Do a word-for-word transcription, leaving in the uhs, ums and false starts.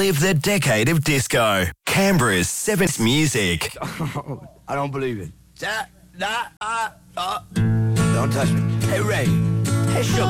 Relive the decade of disco. Canberra's seventh music. I don't believe it. Da, da, ah, ah. Don't touch me. Hey, Ray. Hey, Sugar.